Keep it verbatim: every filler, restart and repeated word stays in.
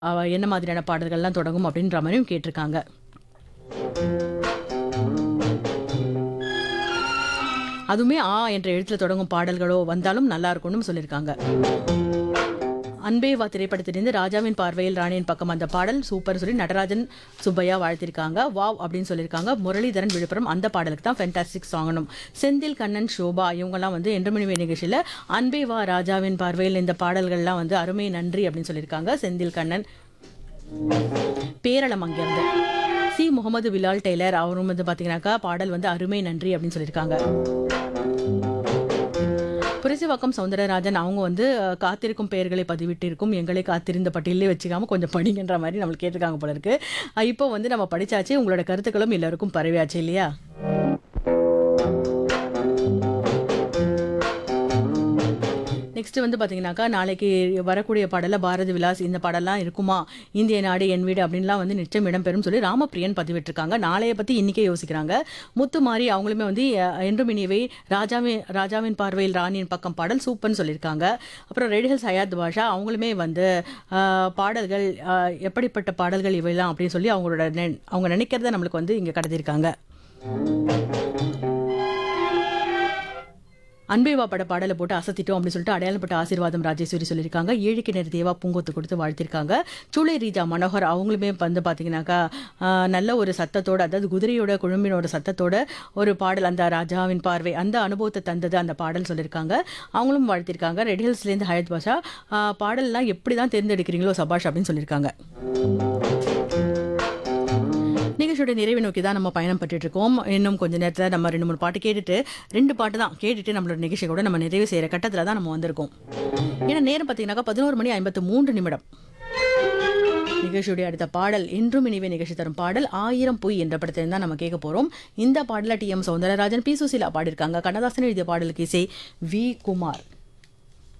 அவ என்ன மாதிரியான பாடல்கள்லாம் தொடங்கும் அப்படின்ற மாரியும் கேட்டிருக்காங்க. அதுவுமே ஆ என்ற எழுத்துல தொடங்கும் பாடல்களோ வந்தாலும் நல்லா இருக்கும்னு சொல்லியிருக்காங்க. அன்பே வா திரைப்படத்திலிருந்து ராஜாவின் பார்வையில் ராணியின் பக்கம் அந்த பாடல் சூப்பர் சொல்லி நடராஜன் சுப்பையா வாழ்த்திருக்காங்க. வாவ் அப்படின்னு சொல்லியிருக்காங்க. முரளிதரன் விழுப்புரம் அந்த பாடலுக்கு தான் ஃபென்டாஸ்டிக் சாங்கணும். செந்தில் கண்ணன் சோபா இவங்கெல்லாம் வந்து என்று மணிவே நிகழ்ச்சியில் அன்பே வா ராஜாவின் பார்வையில் இந்த பாடல்கள்லாம் வந்து அருமை நன்றி அப்படின்னு சொல்லியிருக்காங்க. செந்தில் கண்ணன் பேரளம் அங்கிருந்து சி முகமது விலால் டெய்லர் அவரும் வந்து பார்த்தீங்கன்னாக்கா பாடல் வந்து அருமை நன்றி அப்படின்னு சொல்லியிருக்காங்க. புரசிவாக்கம் சௌந்தரராஜன் அவங்க வந்து அஹ், காத்திருக்கும் பெயர்களை பதிவிட்டிருக்கும் எங்களை காத்திருந்த பட்டியலே வச்சுக்காம கொஞ்சம் படிங்கன்ற மாதிரி நம்மளுக்கு கேட்டிருக்காங்க போல இருக்கு. அஹ், இப்போ வந்து நம்ம படிச்சாச்சு. உங்களோட கருத்துக்களும் எல்லாருக்கும் பரவியாச்சு இல்லையா? நெக்ஸ்ட் வந்து பார்த்தீங்கன்னாக்கா நாளைக்கு வரக்கூடிய பாடல பாரதி விலாஸ் இந்த பாடலாம் இருக்குமா, இந்திய நாடு என் வீடு அப்படின்லாம் வந்து நிச்சயம் இடம்பெறும் சொல்லி ராமப்பிரியன் பதிவிட்டிருக்காங்க. நாளைய பற்றி இன்னைக்கே யோசிக்கிறாங்க. முத்துமாரி அவங்களுமே வந்து அஹ், என்றும் இனிவை ராஜாவின் ராஜாவின் பார்வையில் ராணியின் பக்கம் பாடல் சூப்பர்னு சொல்லியிருக்காங்க. அப்புறம் ரெடிஹல்ஸ் ஹயாத் பாஷா அவங்களுமே வந்து அஹ், பாடல்கள் அஹ், எப்படிப்பட்ட பாடல்கள் இவையெல்லாம் அப்படின்னு சொல்லி அவங்களோட நெ- அவங்க நினைக்கிறத நம்மளுக்கு வந்து இங்கே கடத்திருக்காங்க. அன்பேவா பட பாடலை போட்டு அசத்திட்டோம் அப்படின்னு சொல்லிட்டு அடையாளப்பட்ட ஆசீர்வாதம் ராஜேஸ்வரி சொல்லியிருக்காங்க. ஏழுக்கு நேர் தேவா பூங்கொத்து கொடுத்து வாழ்த்திருக்காங்க. சூளை ரீஜா மனோகர் அவங்களுமே வந்து பார்த்தீங்கன்னாக்கா ஆஹ், நல்ல ஒரு சத்தத்தோட, அதாவது குதிரையோட குழும்பினோட சத்தத்தோட ஒரு பாடல் அந்த ராஜாவின் பார்வை அந்த அனுபவத்தை தந்தது அந்த பாடல் சொல்லியிருக்காங்க. அவங்களும் வாழ்த்திருக்காங்க. ரெட் ஹில்ஸ்லேருந்து ஹயத் பாஷா ஆஹ், பாடல்லாம் எப்படி தான் தேர்ந்தெடுக்கிறீங்களோ சபாஷ் அப்படின்னு சொல்லியிருக்காங்க. நிகழ்ச்சியோட நிறைவை நோக்கி தான் நம்ம பயணம் பட்டுட்டு இருக்கோம். இன்னும் கொஞ்ச நேரத்தில் நம்ம ரெண்டு மூணு பாட்டு கேட்டுட்டு ரெண்டு பாட்டு தான் கேட்டுட்டு நம்மளோட நிகழ்ச்சியை கூட நம்ம நிறைவு செய்கிற கட்டத்தில் தான் நம்ம வந்திருக்கோம். ஏன்னா நேரம் பார்த்தீங்கன்னாக்கா பதினோரு மணி ஐம்பத்து மூன்று நிமிடம். நிகழ்ச்சியுடைய அடுத்த பாடல் என்றும் இனிவே நிகழ்ச்சி தரும் பாடல் ஆயிரம் பொய் என்ற படத்தில் தான் நம்ம கேட்க போகிறோம். இந்த பாடல D M Soundararajan B Susheela பாடியிருக்காங்க. கண்ணதாசன் எழுதிய பாடலுக்கு இசை வி குமார்.